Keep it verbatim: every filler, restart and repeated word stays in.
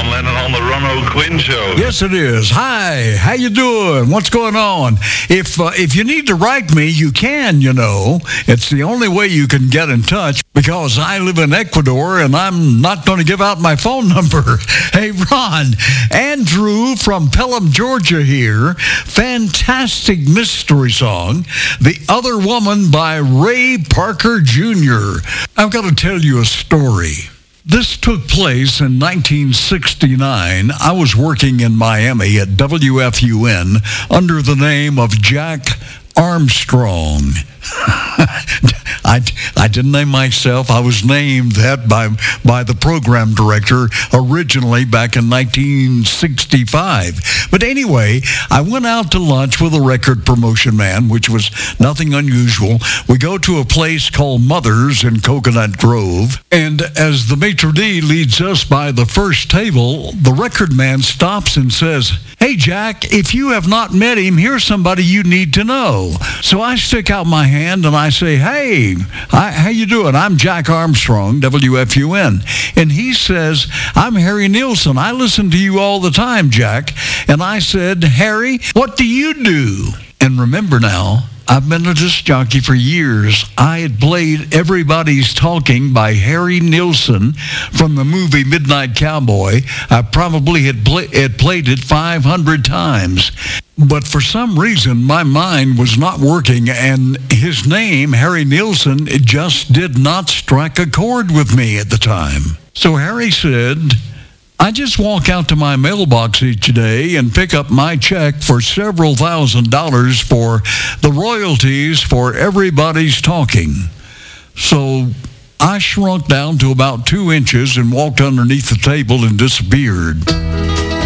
John Lennon on the Ron O'Quinn Show. Yes, it is. Hi, how you doing? What's going on? If uh, if you need to write me, you can, you know. It's the only way you can get in touch because I live in Ecuador and I'm not going to give out my phone number. Hey, Ron, Andrew from Pelham, Georgia here. Fantastic mystery song, The Other Woman by Ray Parker Junior I've got to tell you a story. This took place in nineteen sixty-nine. I was working in Miami at W F U N under the name of Jack Armstrong. I, I didn't name myself. I was named that by by the program director originally back in nineteen sixty-five. But anyway, I went out to lunch with a record promotion man, which was nothing unusual. We go to a place called Mother's in Coconut Grove, and as the maitre d' leads us by the first table, the record man stops and says, "Hey, Jack, if you have not met him, here's somebody you need to know." So I stick out my hand and I say, "Hey, I, how you doing? I'm Jack Armstrong, W F U N. And he says, "I'm Harry Nilsson. I listen to you all the time, Jack." And I said, "Harry, what do you do?" And remember now, I've been a disc jockey for years. I had played Everybody's Talking by Harry Nilsson from the movie Midnight Cowboy. I probably had, play, had played it five hundred times. But for some reason, my mind was not working, and his name, Harry Nilsson, it just did not strike a chord with me at the time. So Harry said, "I just walk out to my mailbox each day and pick up my check for several thousand dollars for the royalties for Everybody's Talking." So I shrunk down to about two inches and walked underneath the table and disappeared.